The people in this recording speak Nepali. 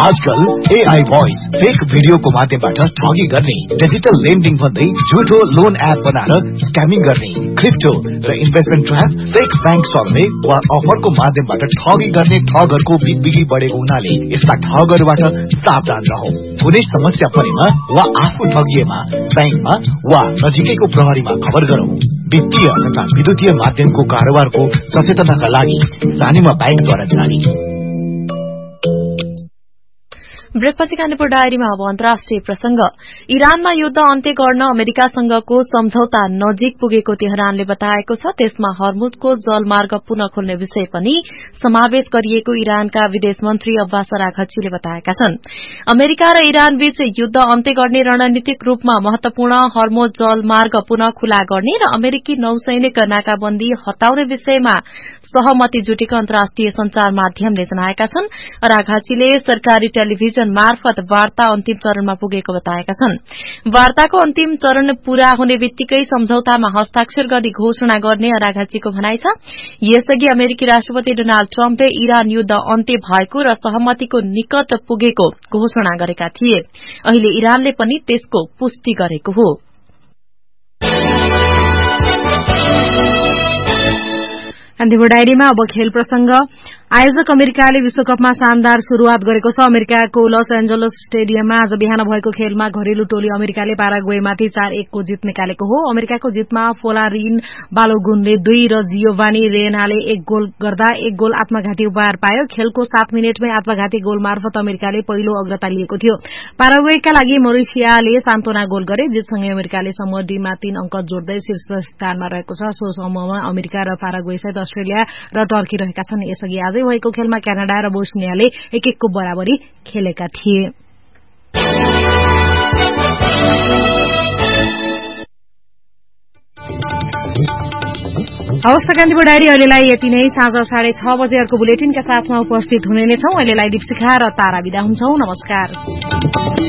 आजकल AI भोइस फेक भिडियोको माध्यमबाट ठगी गर्ने, डिजिटल लेन्डिङ भन्दै झुटो लोन एप बनाएर स्क्यामिङ गर्ने, क्रिप्टो र investment trap, fake bank survey वा अफरको माध्यमबाट ठगी गर्ने ठगहरूको बिगबिगी बढेको हुनाले यस्ता ठगहरूबाट सावधान रहौ। कुनै समस्या परेमा वा आफू ठगिएमा बैंकमा वा नजिकैको प्रहरीमा खबर गरौं। वित्तीय तथा विद्युतीय माध्यमको कारोबारको सचेतनाका लागि सानीमा बैंकद्वारा जारी। ब्रेकपछि कान्तिपुर डायरीमा अब अन्तर्राष्ट्रिय प्रसंग। इरानमा युद्ध अन्त्य गर्न अमेरिकासँगको सम्झौता नजिक पुगेको तेहरानले बताएको छ। त्यसमा हर्मुजको जलमार्ग पुनः खोल्ने विषय पनि समावेश गरिएको इरानका विदेश मन्त्री अब्बास अराघचीले बताएका छन्। अमेरिका र इरान बीच युद्ध अन्त्य गर्ने रणनीतिक रूपमा महत्वपूर्ण हर्मुज जलमार्ग पुनः खुला गर्ने र अमेरिकी नौसैनिक नाकाबन्दी हटाउने विषयमा सहमति जुटेको अन्तर्राष्ट्रिय संचार माध्यमले जनाएका छन्। अराघचीले सरकारी टेलिभिजन मार्फत वार्ता अन्तिम चरणमा पुगेको बताएका छन्। वार्ताको अन्तिम चरण पूरा हुने बित्तिकै सम्झौतामा हस्ताक्षर गर्ने घोषणा गर्ने अराघचीको भनाइ छ। यसअघि अमेरिकी राष्ट्रपति डोनाल्ड ट्रम्पले इरान युद्ध अन्त्य भएको र सहमतिको निकट पुगेको घोषणा गरेका थिए। अहिले इरानले पनि त्यसको पुष्टि गरेको हो। कान्तिपुर डायरीमा अब खेल प्रसंग। आयोजक अमेरिकाले विश्वकपमा शानदार शुरूआत गरेको छ। अमेरिकाको लस एन्जलस स्टेडियममा आज बिहान भएको खेलमा घरेलु टोली अमेरिकाले पाराग्वेमाथि 4-1 को जित निकालेको हो। अमेरिकाको जितमा फोलारिन बालोगुनले 2 र जियोभानी रेनाले 1 गोल गर्दा 1 गोल आत्मघाती उपहार पायो। खेलको 7 मिनेटमै आत्मघाती गोल मार्फत अमेरिकाले पहिलो अग्रता लिएको थियो। पाराग्वेका लागि मोरिसियाले सान्तोना गोल गरे। जितसँगै अमेरिकाले समूह डीमा 3 अंक जोड्दै शीर्ष स्थानमा रहेको छ। सो समूहमा अमेरिका र पाराग्वेसहित अस्ट्रेलिया र टर्की रहेका छन्। यसअघि आजै भएको खेलमा क्यानाडा र बोस्नियाले 1-1 को बराबरी खेलेका थिए। हवस् त कान्तिपुर डायरी अहिलेलाई यति नै। साँझ 6:30 बजे अर्को बुलेटिनका साथमा उपस्थित हुने नै छौं। अहिलेलाई दीपशिखा र तारा बिदा हुन्छौं। नमस्कार।